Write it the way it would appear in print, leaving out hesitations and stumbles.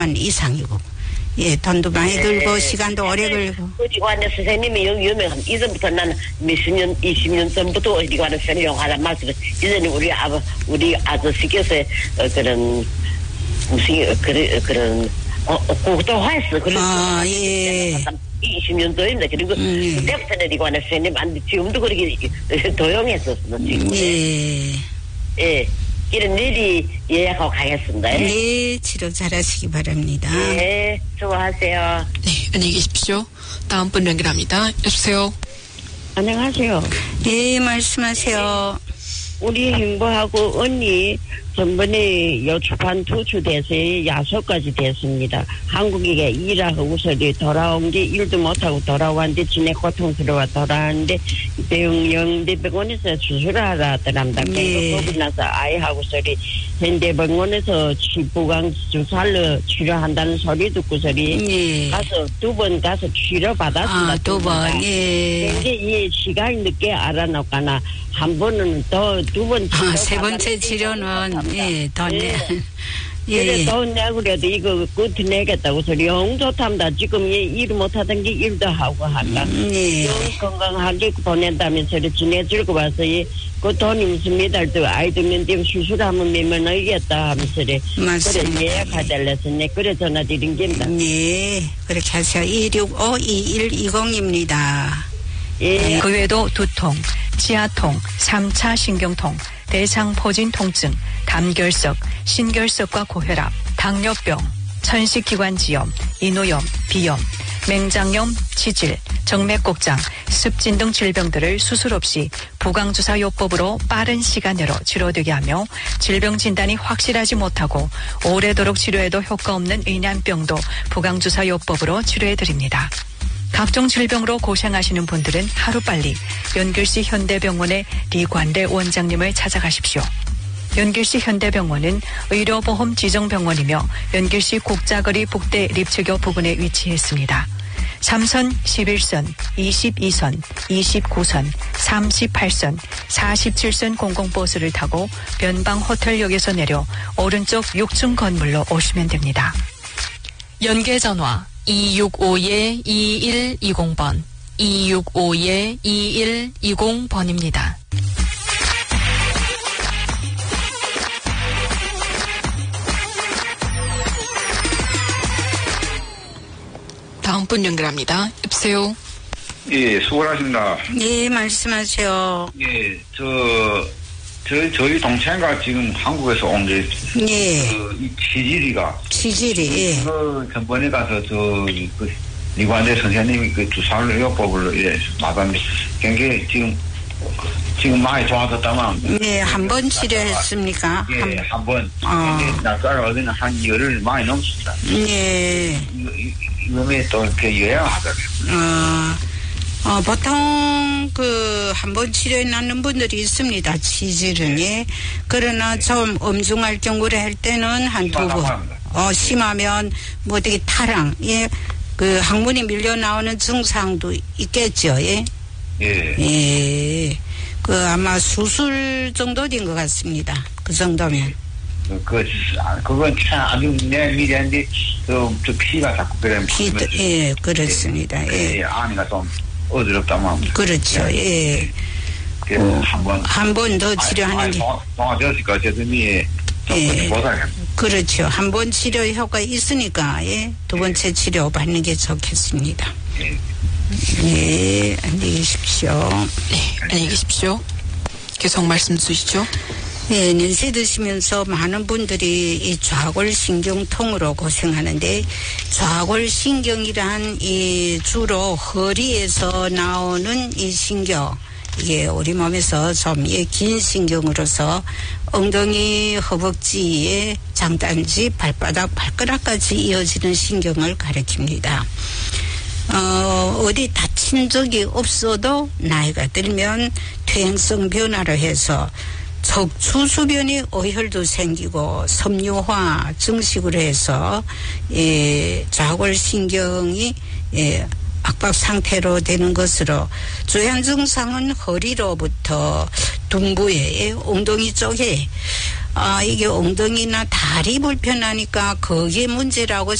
이상이고, 예, 돈도 많이 들고, 시간도 오래 걸리고. 어디관의 선생님이 유명한, 이전부터 나는 몇십 년, 20년 전부터 어디관의 선생님이 용하단 말씀을, 이전에 우리 아저씨께서, 그런, 무슨, 그런, 고도화했어. 아, 예. 20년 전인데, 그리고, 그때부터는 이관의 선생님, 지금도 그렇게 도용했었어, 지금. 예. 예. 이런 일이 예약하고 가겠습니다. 네, 치료 잘하시기 바랍니다. 네, 수고하세요. 네, 안녕히 계십시오. 다음 분 연결합니다. 여보세요. 안녕하세요. 네, 말씀하세요. 우리 행보하고 언니 전번에 여주판 투출돼서 야소까지 됐습니다. 한국에 일하고서 돌아온 게 일도 못하고 돌아왔는데 진짜 고통스러워 돌아왔는데 영대병원에서 수술하라 하더랍니다. 네. 거기 나서 아이하고서리 현대병원에서 부강 주사를 치료한다는 소리 듣고서리 네. 가서 두 번 가서 치료 받았습니다. 아, 두 번, 예. 근데 이 시간이 늦게 알아놓거나 한 번은 더 두 번 치료 세 번째 치료는, 예, 더 내. 예. 돈 내고 그래도 이거 끝 내겠다고 소리 영 좋답니다. 지금 일 못하던 게 일도 하고 한다. 예. 영 건강하게 보낸다면서 지내주고 와서 그 돈이 무슨 매달도 아이들 면대면 수술하면 몇만 원이겠다 하면서 맞습니다. 그래 예약하달래서 내 그래 전화 드린 겁니다. 네, 그렇게 하세요. 265-2120입니다. 예. 그 외에도 두통, 지하통, 3차 신경통, 대상포진 통증, 감결석, 신결석과 고혈압, 당뇨병, 천식기관지염, 인후염, 비염, 맹장염, 치질, 정맥곡장, 습진 등 질병들을 수술 없이 부강주사요법으로 빠른 시간 내로 치료되게 하며 질병 진단이 확실하지 못하고 오래도록 치료해도 효과 없는 의난병도 부강주사요법으로 치료해드립니다. 각종 질병으로 고생하시는 분들은 하루빨리 연길시 현대병원의 리관래 원장님을 찾아가십시오. 연길시 현대병원은 의료보험 지정병원이며 연길시 국자거리 북대 립치교 부근에 위치했습니다. 3선, 11선, 22선, 29선, 38선, 47선 공공버스를 타고 변방호텔역에서 내려 오른쪽 6층 건물로 오시면 됩니다. 연계전화 265-2120번, 265-2120번입니다. 다음 분 연결합니다. 여보세요. 예, 수고하십니다. 네, 말씀하세요. 예, 저희 동생과 지금 한국에서 온 게, 예. 이 치질이, 예. 전번에 가서 이관대 선생님이 주사를 요법으로, 예, 마감이, 굉장히 지금 많이 좋아졌다만. 네, 한 번 치료했습니까? 예, 한 번. 근데 날짜가 어디는 한 열흘 많이 넘습니다. 예. 이놈에 또 이렇게 요양하더라고요. 보통 한 번 치료해 놨는 분들이 있습니다. 치질은. 예. 그러나 좀 엄중할 경우를 할 때는 한 두 번. 심하면 뭐 어떻게 타랑, 예. 항문이 밀려 나오는 증상도 있겠죠. 예. 예. 예. 아마 수술 정도 된 것 같습니다. 그 정도면. 그건 참 아주 미래인데, 피가 자꾸 그래. 예, 그렇습니다. 예. 아니가 좀 어지럽다만. 그렇죠. 예. 한 번 더 치료하는 게. 동화되었을까, 저들이. 예. 그렇죠. 한 번 치료 효과 있으니까, 예. 두 번째 치료 받는 게 좋겠습니다. 예. 네, 안녕히 계십시오. 네, 안녕히 계십시오. 계속 말씀 주시죠. 네, 연세 드시면서 많은 분들이 이 좌골신경통으로 고생하는데, 좌골신경이란 주로 허리에서 나오는 이 신경, 이게 우리 몸에서 좀 긴 신경으로서 엉덩이, 허벅지에 장단지, 발바닥, 발가락까지 이어지는 신경을 가리킵니다. 어디 다친 적이 없어도 나이가 들면 퇴행성 변화로 해서 척추수변에 오혈도 생기고 섬유화 증식으로 해서 좌골신경이 압박 상태로 되는 것으로 주요 증상은 허리로부터 둔부에 엉덩이 쪽에 이게 엉덩이나 다리 불편하니까 그게 문제라고